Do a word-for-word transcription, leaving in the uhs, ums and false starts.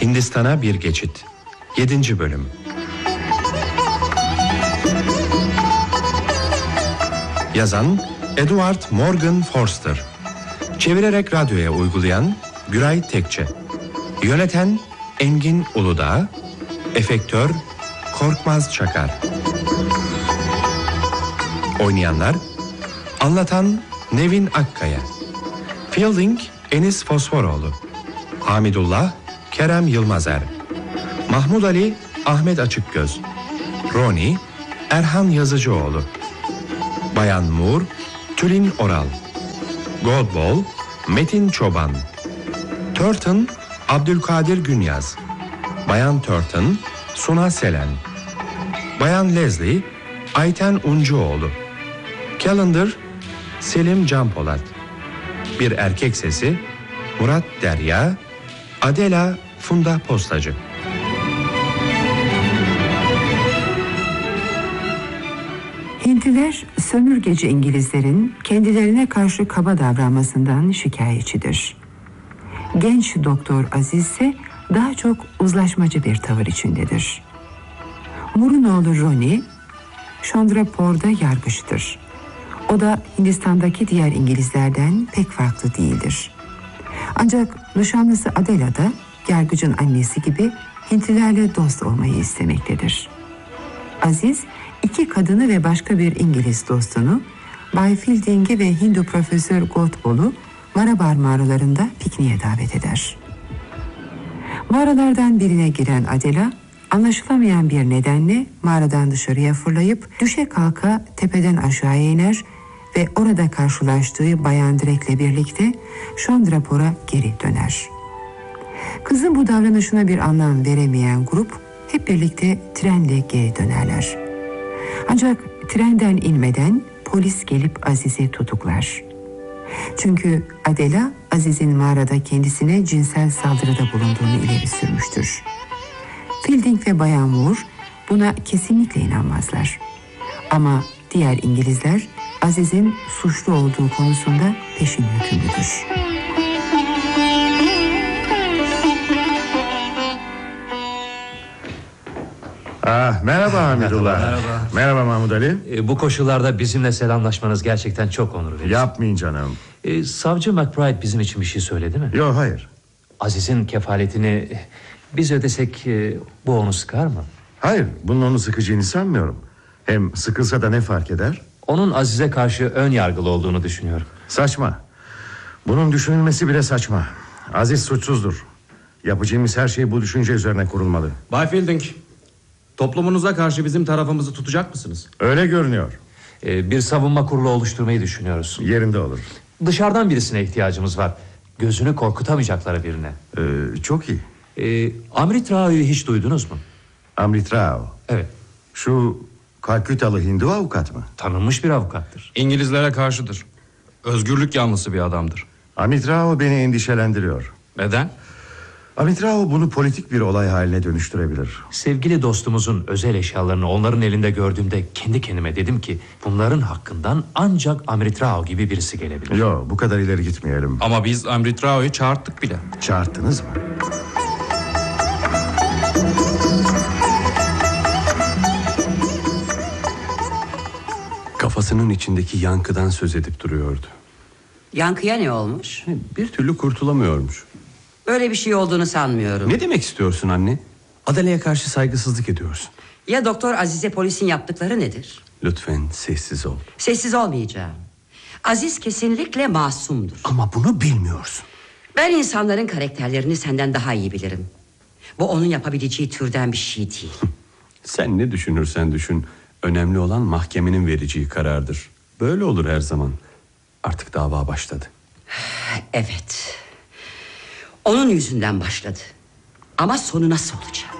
Hindistan'a bir geçit. yedinci bölüm. Yazan Edward Morgan Forster. Çevirerek radyoya uygulayan Güray Tekçe. Yöneten Engin Uludağ. Efektör Korkmaz Çakar. Oynayanlar: anlatan Nevin Akkaya, Fielding Enis Fosforoğlu, Hamidullah Kerem Yılmazer, Mahmud Ali Ahmet Açıkgöz, Roni Erhan Yazıcıoğlu, Bayan Moore Tülin Oral, Goldball Metin Çoban, Turton Abdülkadir Günyaz, Bayan Turton Suna Selen, Bayan Leslie Ayten Uncuoğlu, Calendar Selim Canpolat, bir erkek sesi Murat Derya, Adela Funda Postacı. Hintliler sömürgeci İngilizlerin kendilerine karşı kaba davranmasından şikayetçidir. Genç Doktor Aziz ise daha çok uzlaşmacı bir tavır içindedir. Moore'un oğlu Ronnie, Chandrapor'da yargıçtır. O da Hindistan'daki diğer İngilizlerden pek farklı değildir. Ancak nişanlısı Adela da yargıcın annesi gibi Hintlilerle dost olmayı istemektedir. Aziz, iki kadını ve başka bir İngiliz dostunu, Bay Fielding'i ve Hindu Profesör Goldball'u Marabar mağaralarında pikniğe davet eder. Mağaralardan birine giren Adela, anlaşılamayan bir nedenle mağaradan dışarıya fırlayıp düşe kalka tepeden aşağıya iner ve orada karşılaştığı Bayan Drake'le birlikte Chandrapor'a geri döner. Kızın bu davranışına bir anlam veremeyen grup hep birlikte trenle geri dönerler. Ancak trenden inmeden polis gelip Aziz'i tutuklar. Çünkü Adela, Aziz'in mağarada kendisine cinsel saldırıda bulunduğunu ileri sürmüştür. Fielding ve Bayan Moore buna kesinlikle inanmazlar. Ama diğer İngilizler Aziz'in suçlu olduğu konusunda peşin hükümlüdür. Ah, merhaba Hamidullah. Merhaba. Merhaba Mahmud Ali. E, bu koşullarda bizimle selamlaşmanız gerçekten çok onur verici. Yapmayın canım. E, Savcı McBride bizim için bir şey söyledi mi? Yok, hayır. Aziz'in kefaletini biz ödesek e, bu onu sıkar mı? Hayır, bunun onu sıkacağını sanmıyorum. Hem sıkılsa da ne fark eder? Onun Aziz'e karşı ön yargılı olduğunu düşünüyorum. Saçma. Bunun düşünülmesi bile saçma. Aziz suçsuzdur. Yapacağımız her şey bu düşünce üzerine kurulmalı. Bay Fielding, toplumunuza karşı bizim tarafımızı tutacak mısınız? Öyle görünüyor. E, bir savunma kurulu oluşturmayı düşünüyoruz. Yerinde olur. Dışarıdan birisine ihtiyacımız var. Gözünü korkutamayacakları birine. Ee, çok iyi. E, Amrit Rao'yu hiç duydunuz mu? Amrit Rao. Evet. Şu Kalkütalı Hindu avukat mı? Tanınmış bir avukattır. İngilizlere karşıdır. Özgürlük yanlısı bir adamdır. Amrit Rao beni endişelendiriyor. Neden? Amrit Rao bunu politik bir olay haline dönüştürebilir. Sevgili dostumuzun özel eşyalarını onların elinde gördüğümde kendi kendime dedim ki bunların hakkından ancak Amrit Rao gibi birisi gelebilir. Yok, bu kadar ileri gitmeyelim. Ama biz Amrit Rao'yu çağırttık bile. Çağırttınız mı? Kafasının içindeki yankıdan söz edip duruyordu. Yankıya ne olmuş? Bir türlü kurtulamıyormuş. Öyle bir şey olduğunu sanmıyorum. Ne demek istiyorsun anne? Adela'ya karşı saygısızlık ediyorsun. Ya Doktor Aziz'e polisin yaptıkları nedir? Lütfen sessiz ol. Sessiz olmayacağım. Aziz kesinlikle masumdur. Ama bunu bilmiyorsun. Ben insanların karakterlerini senden daha iyi bilirim. Bu onun yapabileceği türden bir şey değil. Sen ne düşünürsen düşün. Önemli olan mahkemenin vereceği karardır. Böyle olur her zaman. Artık dava başladı. Evet. Onun yüzünden başladı. Ama sonu nasıl olacak?